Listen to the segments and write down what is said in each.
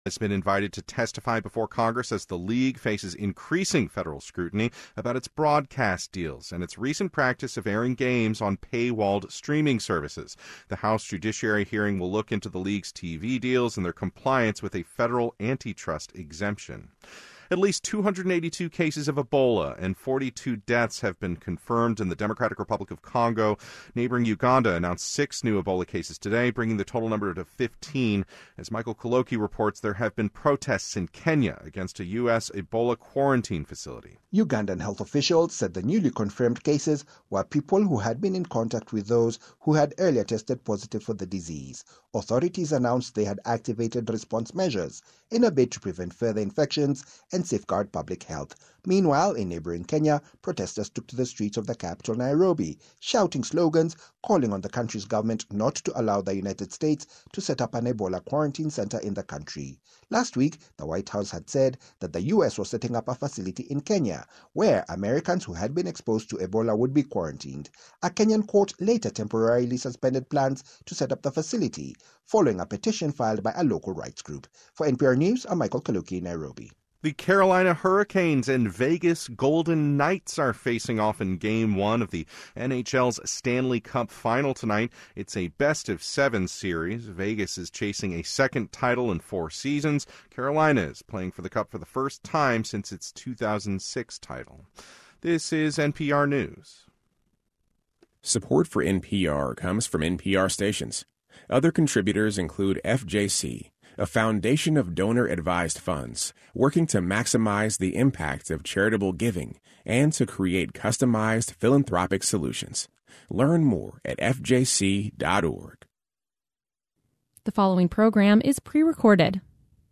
has been invited to testify before Congress as the league faces increasing federal scrutiny about its broadcast deals and its recent practice of airing games on paywalled streaming services. The House Judiciary hearing will look into the league's TV deals and their compliance with a federal antitrust exemption. At least 282 cases of Ebola and 42 deaths have been confirmed in the Democratic Republic of Congo. Neighboring Uganda announced 6 new Ebola cases today, bringing the total number to 15. As Michael Koloki reports, there have been protests in Kenya against a U.S. Ebola quarantine facility. Ugandan health officials said the newly confirmed cases were people who had been in contact with those who had earlier tested positive for the disease. Authorities announced they had activated response measures in a bid to prevent further infections and safeguard public health. Meanwhile, in neighboring Kenya, protesters took to the streets of the capital, Nairobi, shouting slogans calling on the country's government not to allow the United States to set up an Ebola quarantine center in the country. Last week, the White House had said that the U.S. was setting up a facility in Kenya where Americans who had been exposed to Ebola would be quarantined. A Kenyan court later temporarily suspended plans to set up the facility, following a petition filed by a local rights group. For NPR News, I'm Michael Kaluki, Nairobi. The Carolina Hurricanes and Vegas Golden Knights are facing off in Game 1 of the NHL's Stanley Cup Final tonight. It's a best-of-7 series. Vegas is chasing a second title in 4 seasons. Carolina is playing for the Cup for the first time since its 2006 title. This is NPR News. Support for NPR comes from NPR stations. Other contributors include FJC, a foundation of donor-advised funds working to maximize the impact of charitable giving and to create customized philanthropic solutions. Learn more at fjc.org. The following program is pre-recorded.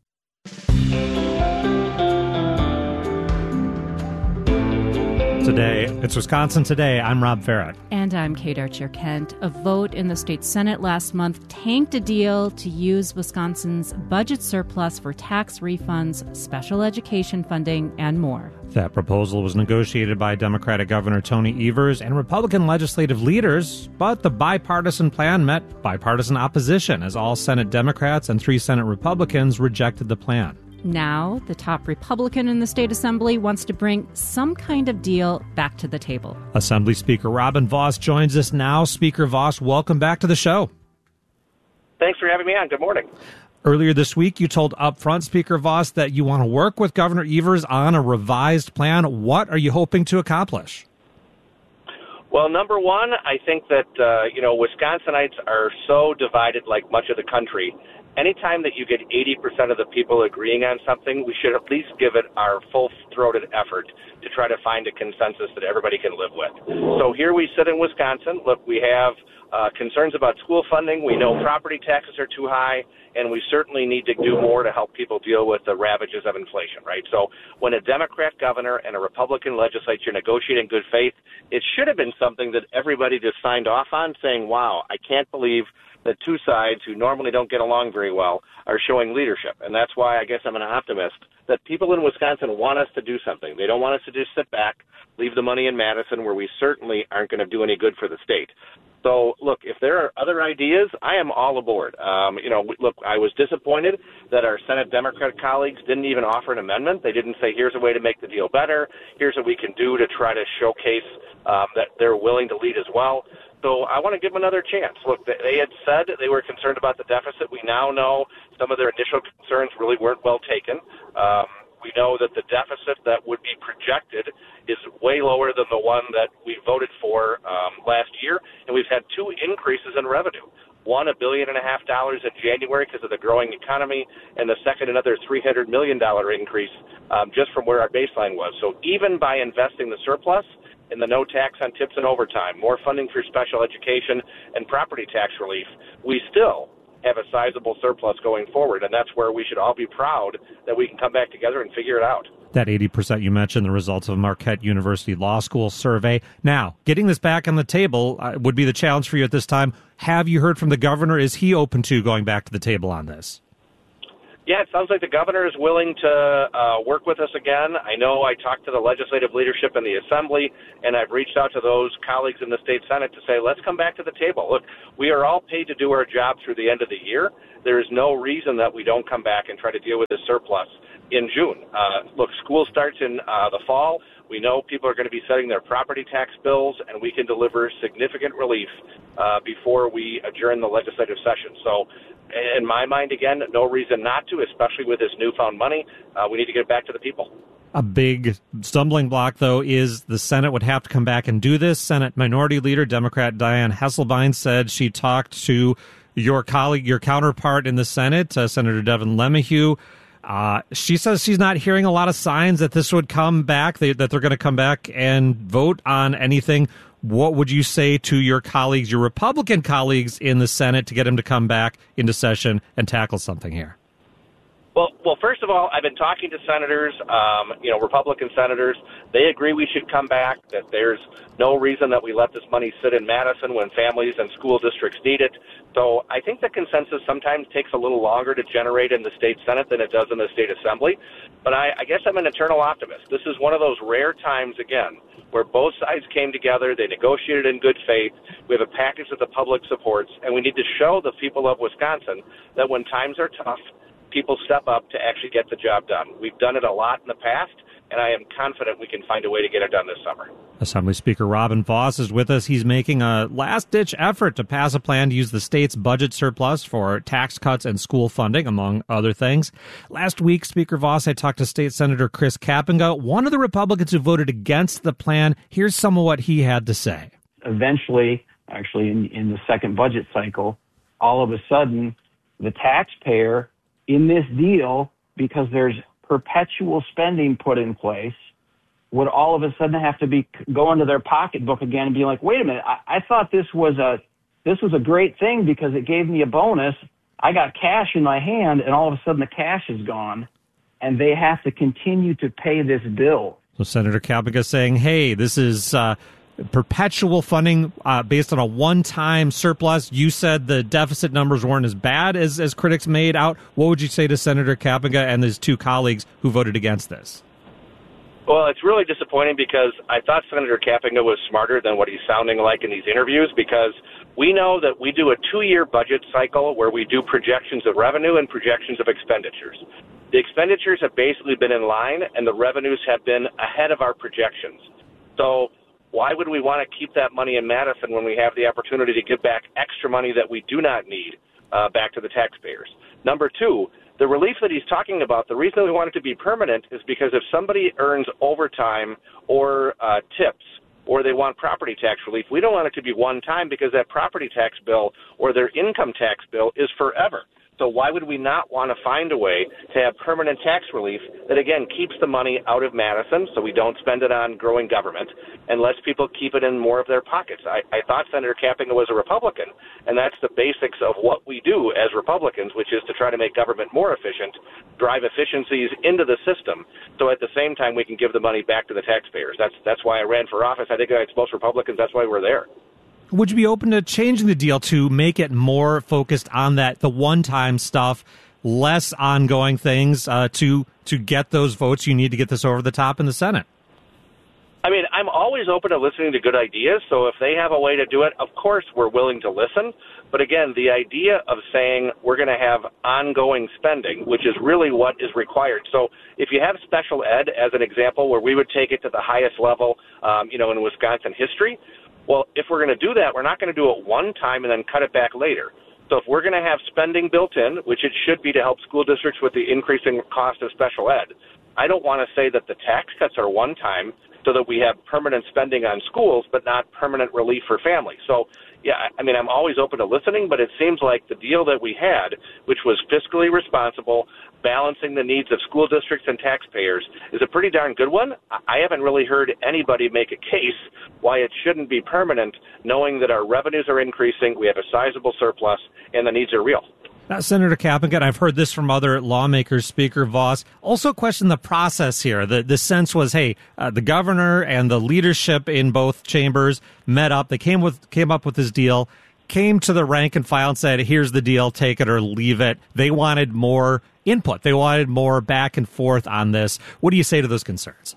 Today, it's Wisconsin Today. I'm Rob Farrett. And I'm Kate Archer-Kent. A vote in the state Senate last month tanked a deal to use Wisconsin's budget surplus for tax refunds, special education funding, and more. That proposal was negotiated by Democratic Governor Tony Evers and Republican legislative leaders, but the bipartisan plan met bipartisan opposition as all Senate Democrats and 3 Senate Republicans rejected the plan. Now, the top Republican in the state assembly wants to bring some kind of deal back to the table. Assembly Speaker Robin Vos joins us now. Speaker Vos, welcome back to the show. Thanks for having me on. Good morning. Earlier this week, you told upfront, Speaker Vos, that you want to work with Governor Evers on a revised plan. What are you hoping to accomplish? Well, number one, I think that, Wisconsinites are so divided like much of the country. Anytime that you get 80% of the people agreeing on something, we should at least give it our full-throated effort to try to find a consensus that everybody can live with. So here we sit in Wisconsin. Look, we have concerns about school funding. We know property taxes are too high, and we certainly need to do more to help people deal with the ravages of inflation, right? So when a Democrat governor and a Republican legislature negotiate in good faith, it should have been something that everybody just signed off on, saying, wow, I can't believe that 2 sides who normally don't get along very well are showing leadership. And that's why I guess I'm an optimist that people in Wisconsin want us to do something. They don't want us to just sit back, leave the money in Madison, where we certainly aren't going to do any good for the state. So, look, if there are other ideas, I am all aboard. Look, I was disappointed that our Senate Democrat colleagues didn't even offer an amendment. They didn't say, here's a way to make the deal better. Here's what we can do to try to showcase that they're willing to lead as well. So I want to give them another chance. Look, they had said they were concerned about the deficit. We now know some of their initial concerns really weren't well taken. We know that the deficit that would be projected is way lower than the one that we voted for last year, and we've had 2 increases in revenue. One, $1.5 billion in January because of the growing economy, and the second, another $300 million increase just from where our baseline was. So even by investing the surplus in the no tax on tips and overtime, more funding for special education and property tax relief, we still have a sizable surplus going forward, and that's where we should all be proud that we can come back together and figure it out. That 80% you mentioned, the results of Marquette University Law School survey. Now, getting this back on the table would be the challenge for you at this time. Have you heard from the governor? Is he open to going back to the table on this? Yeah, it sounds like the governor is willing to work with us again. I know I talked to the legislative leadership in the Assembly, and I've reached out to those colleagues in the state Senate to say, let's come back to the table. Look, we are all paid to do our job through the end of the year. There is no reason that we don't come back and try to deal with this surplus in June. Look, school starts in the fall. We know people are going to be setting their property tax bills, and we can deliver significant relief before we adjourn the legislative session. So in my mind, again, no reason not to, especially with this newfound money. We need to get back to the people. A big stumbling block, though, is the Senate would have to come back and do this. Senate Minority Leader, Democrat Dianne Hasselbein, said she talked to your colleague, your counterpart in the Senate, Senator Devin LeMahieu. She says she's not hearing a lot of signs that this would come back, that they're going to come back and vote on anything. What would you say to your colleagues, your Republican colleagues in the Senate, to get them to come back into session and tackle something here? Well, first of all, I've been talking to senators, Republican senators. They agree we should come back, that there's no reason that we let this money sit in Madison when families and school districts need it. So I think the consensus sometimes takes a little longer to generate in the state Senate than it does in the state Assembly. But I guess I'm an eternal optimist. This is one of those rare times, again, where both sides came together, they negotiated in good faith, we have a package that the public supports, and we need to show the people of Wisconsin that when times are tough, people step up to actually get the job done. We've done it a lot in the past, and I am confident we can find a way to get it done this summer. Assembly Speaker Robin Vos is with us. He's making a last-ditch effort to pass a plan to use the state's budget surplus for tax cuts and school funding, among other things. Last week, Speaker Vos, I talked to State Senator Chris Kapenga, one of the Republicans who voted against the plan. Here's some of what he had to say. Eventually, actually in the second budget cycle, all of a sudden, the taxpayer in this deal, because there's perpetual spending put in place, would all of a sudden have to go into their pocketbook again and be like, wait a minute, I thought this was a great thing because it gave me a bonus. I got cash in my hand, and all of a sudden the cash is gone, and they have to continue to pay this bill. So Senator Kapenga saying, hey, this is perpetual funding based on a one-time surplus. You said the deficit numbers weren't as bad as critics made out. What would you say to Senator Kapenga and his two colleagues who voted against this? Well, it's really disappointing because I thought Senator Kapenga was smarter than what he's sounding like in these interviews, because we know that we do a 2-year budget cycle where we do projections of revenue and projections of expenditures. The expenditures have basically been in line, and the revenues have been ahead of our projections. So why would we want to keep that money in Madison when we have the opportunity to give back extra money that we do not need back to the taxpayers? Number two, the relief that he's talking about, the reason we want it to be permanent is because if somebody earns overtime or tips, or they want property tax relief, we don't want it to be one time, because that property tax bill or their income tax bill is forever. So why would we not want to find a way to have permanent tax relief that, again, keeps the money out of Madison so we don't spend it on growing government and lets people keep it in more of their pockets? I thought Senator Kapenga was a Republican, and that's the basics of what we do as Republicans, which is to try to make government more efficient, drive efficiencies into the system, so at the same time we can give the money back to the taxpayers. That's why I ran for office. I think it's most Republicans. That's why we're there. Would you be open to changing the deal to make it more focused on the one-time stuff, less ongoing things, to get those votes you need to get this over the top in the Senate? I mean, I'm always open to listening to good ideas, so if they have a way to do it, of course we're willing to listen. But again, the idea of saying we're going to have ongoing spending, which is really what is required. So if you have special ed, as an example, where we would take it to the highest level, in Wisconsin history, well, if we're going to do that, we're not going to do it one time and then cut it back later. So if we're going to have spending built in, which it should be to help school districts with the increasing cost of special ed, I don't want to say that the tax cuts are one time so that we have permanent spending on schools but not permanent relief for families. So, yeah, I mean, I'm always open to listening, but it seems like the deal that we had, which was fiscally responsible, balancing the needs of school districts and taxpayers, is a pretty darn good one. I haven't really heard anybody make a case why it shouldn't be permanent, knowing that our revenues are increasing, we have a sizable surplus, and the needs are real. Now, Senator Kapenga, I've heard this from other lawmakers, Speaker Vos, also questioned the process here. The sense was, hey, the governor and the leadership in both chambers met up. They came up with this deal. came to the rank and file and said, here's the deal, take it or leave it. They wanted more input. They wanted more back and forth on this. What do you say to those concerns?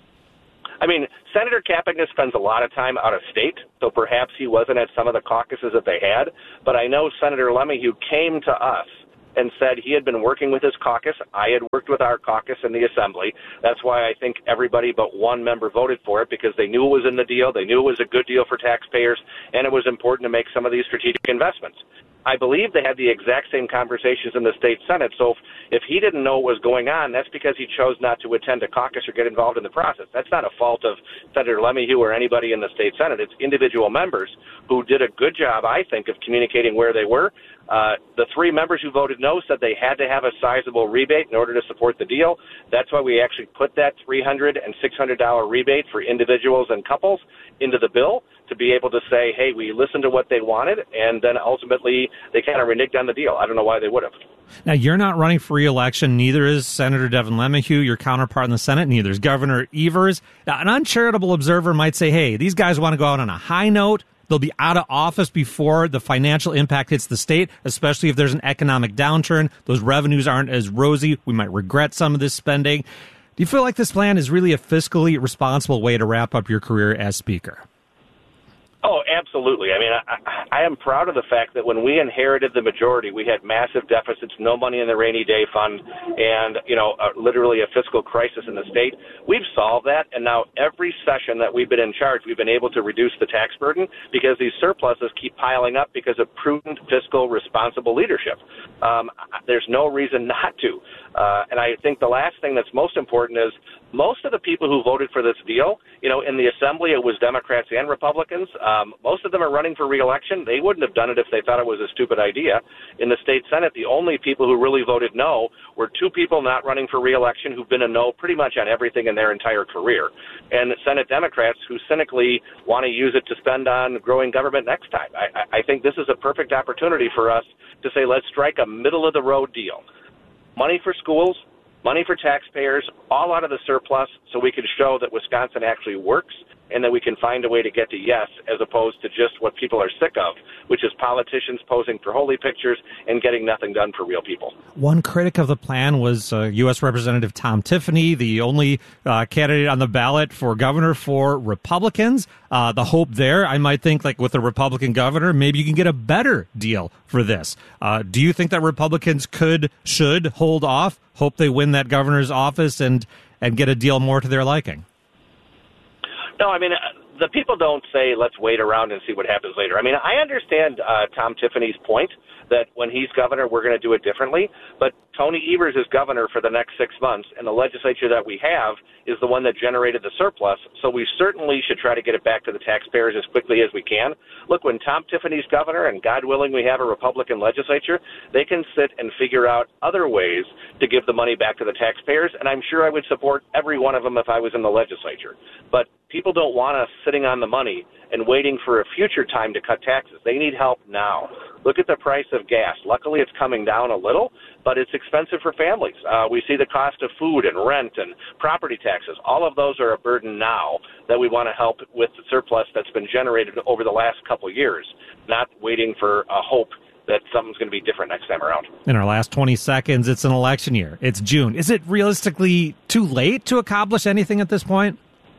I mean, Senator Kaepernick spends a lot of time out of state, so perhaps he wasn't at some of the caucuses that they had. But I know Senator LeMahieu came to us and said he had been working with his caucus. I had worked with our caucus in the Assembly. That's why I think everybody but one member voted for it, because they knew it was in the deal. They knew it was a good deal for taxpayers, and it was important to make some of these strategic investments. I believe they had the exact same conversations in the state Senate. So if he didn't know what was going on, that's because he chose not to attend a caucus or get involved in the process. That's not a fault of Senator LeMahieu or anybody in the state Senate. It's individual members who did a good job, I think, of communicating where they were. The three members who voted no said they had to have a sizable rebate in order to support the deal. That's why we actually put that $300 and $600 rebate for individuals and couples into the bill, to be able to say, hey, we listened to what they wanted, and then ultimately they kind of reneged on the deal. I don't know why they would have. Now, you're not running for re-election. Neither is Senator Devin LeMahieu, your counterpart in the Senate. Neither is Governor Evers. Now, an uncharitable observer might say, hey, these guys want to go out on a high note. They'll be out of office before the financial impact hits the state, especially if there's an economic downturn. Those revenues aren't as rosy. We might regret some of this spending. Do you feel like this plan is really a fiscally responsible way to wrap up your career as Speaker? Oh, absolutely. I mean, I am proud of the fact that when we inherited the majority, we had massive deficits, no money in the rainy day fund, and, literally a fiscal crisis in the state. We've solved that, and now every session that we've been in charge, we've been able to reduce the tax burden because these surpluses keep piling up because of prudent, fiscal, responsible leadership. There's no reason not to. And I think the last thing that's most important is most of the people who voted for this deal, in the Assembly, it was Democrats and Republicans. Most of them are running for re-election. They wouldn't have done it if they thought it was a stupid idea. In the state Senate, the only people who really voted no were two people not running for re-election who've been a no pretty much on everything in their entire career. And Senate Democrats who cynically want to use it to spend on growing government next time. I think this is a perfect opportunity for us to say, let's strike a middle-of-the-road deal. Money for schools, money for taxpayers, all out of the surplus, so we can show that Wisconsin actually works and that we can find a way to get to yes, as opposed to just what people are sick of, which is politicians posing for holy pictures and getting nothing done for real people. One critic of the plan was U.S. Representative Tom Tiffany, the only candidate on the ballot for governor for Republicans. The hope there, I might think, like with a Republican governor, maybe you can get a better deal for this. Do you think that Republicans should hold off, hope they win that governor's office, and get a deal more to their liking? No, I mean, the people don't say, let's wait around and see what happens later. I mean, I understand Tom Tiffany's point that when he's governor, we're going to do it differently. But Tony Evers is governor for the next 6 months, and the legislature that we have is the one that generated the surplus. So we certainly should try to get it back to the taxpayers as quickly as we can. Look, when Tom Tiffany's governor, and God willing we have a Republican legislature, they can sit and figure out other ways to give the money back to the taxpayers, and I'm sure I would support every one of them if I was in the legislature. But people don't want us sitting on the money and waiting for a future time to cut taxes. They need help now. Look at the price of gas. Luckily, it's coming down a little, but it's expensive for families. We see the cost of food and rent and property taxes. All of those are a burden now that we want to help with the surplus that's been generated over the last couple of years, not waiting for a hope that something's going to be different next time around. In our last 20 seconds, it's an election year. It's June. Is it realistically too late to accomplish anything at this point?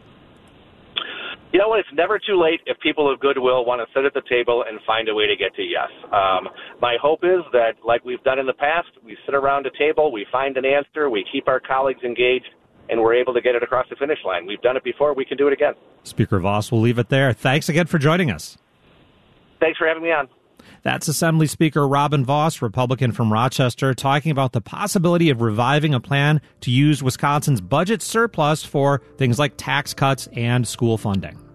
You know what? It's never too late if people of goodwill want to sit at the table and find a way to get to yes. My hope is that, like we've done in the past, we sit around a table, we find an answer, we keep our colleagues engaged, and we're able to get it across the finish line. We've done it before. We can do it again. Speaker Vos, we'll leave it there. Thanks again for joining us. Thanks for having me on. That's Assembly Speaker Robin Vos, Republican from Rochester, talking about the possibility of reviving a plan to use Wisconsin's budget surplus for things like tax cuts and school funding.